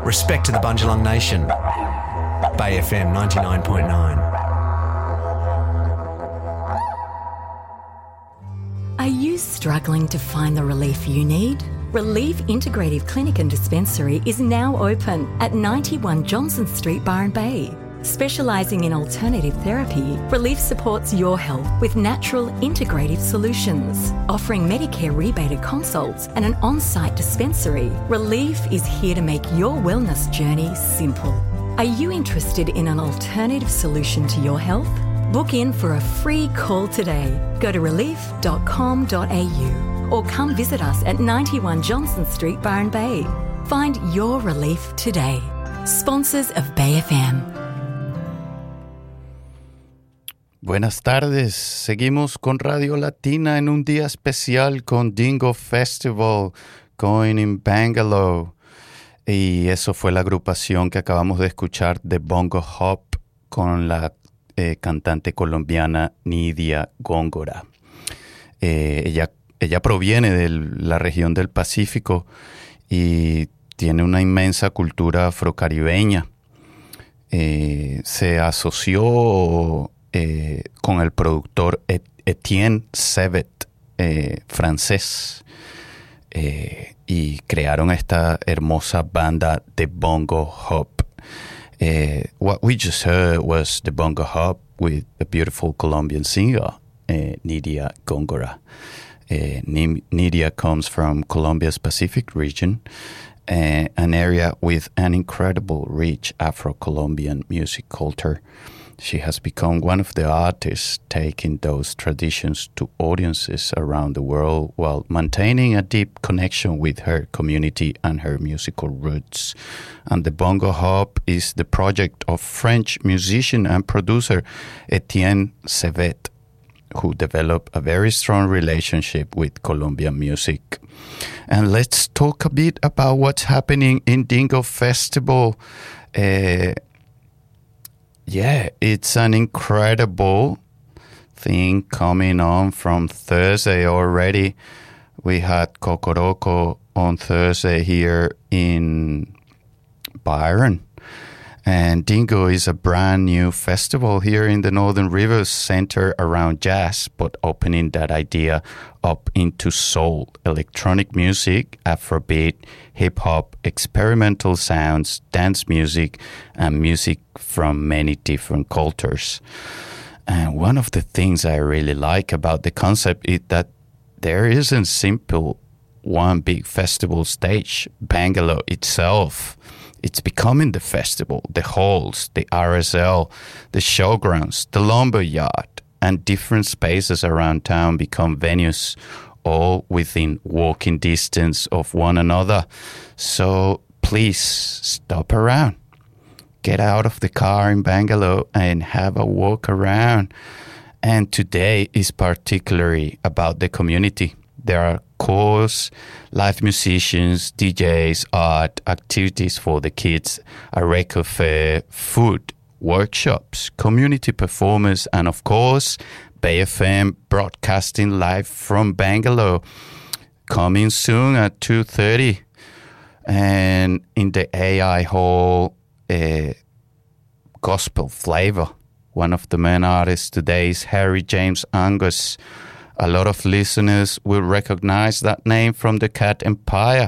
Respect to the Bundjalung Nation. Bay FM 99.9. Are you struggling to find the relief you need? Relief Integrative Clinic and Dispensary is now open at 91 Johnson Street, Byron Bay. Specialising in alternative therapy, Relief supports your health with natural integrative solutions. Offering Medicare rebated consults and an on-site dispensary, Relief is here to make your wellness journey simple. Are you interested in an alternative solution to your health? Book in for a free call today. Go to relief.com.au or come visit us at 91 Johnson Street, Byron Bay. Find your relief today. Sponsors of Bay FM. Buenas tardes, seguimos con Radio Latina en un día especial con Dingo Festival going in Bangalore. Y eso fue la agrupación que acabamos de escuchar de Bongo Hop con la cantante colombiana Nidia Góngora. Ella proviene de la región del Pacífico y tiene una inmensa cultura afrocaribeña. Se asoció con el productor Etienne Sevet, francés, y crearon esta hermosa banda de Bongo Hop. What we just heard was the Bongo Hop with a beautiful Colombian singer, Nidia Góngora. Nidia comes from Colombia's Pacific region, an area with an incredible rich Afro-Colombian music culture. She has become one of the artists taking those traditions to audiences around the world while maintaining a deep connection with her community and her musical roots. And the Bongo Hop is the project of French musician and producer Etienne Sevet, who developed a very strong relationship with Colombian music. And let's talk a bit about what's happening in Dingo Festival. Yeah, it's an incredible thing coming on from Thursday already. We had Kokoroko on Thursday here in Byron. And Dingo is a brand new festival here in the Northern Rivers centered around jazz, but opening that idea up into soul, electronic music, Afrobeat, hip-hop, experimental sounds, dance music, and music from many different cultures. And one of the things I really like about the concept is that there isn't simple one big festival stage. Bangalore itself, it's becoming the festival, the halls, the RSL, the showgrounds, the lumberyard, and different spaces around town become venues, all within walking distance of one another. So please stop around. Get out of the car in Bangalore and have a walk around. And today is particularly about the community. There are chorus, live musicians, DJs, art, activities for the kids, a record fair, food, workshops, community performers, and of course, Bay FM broadcasting live from Bangalore. Coming soon at 2:30. And in the AI Hall, Gospel Flavor. One of the main artists today is Harry James Angus. A lot of listeners will recognize that name from the Cat Empire.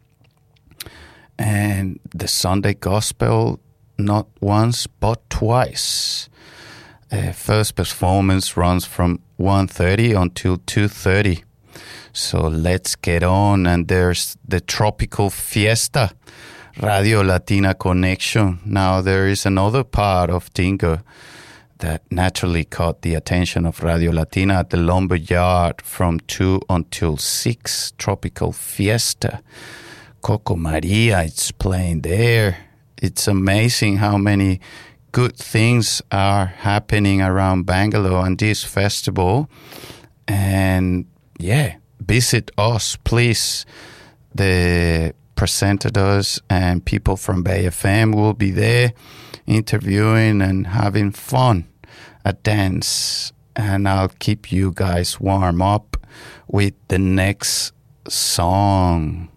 And the Sunday Gospel, not once but twice. First performance runs from 1:30 until 2:30. So let's get on. And there's the Tropical Fiesta, Radio Latina Connection. Now there is another part of Dingo that naturally caught the attention of Radio Latina at the Lumberyard from 2 until 6. Tropical Fiesta. Coco Maria, it's playing there. It's amazing how many good things are happening around Bangalore and this festival. And yeah, visit us, please. The presenters and people from Bay FM will be there interviewing and having fun at dance. And I'll keep you guys warm up with the next song.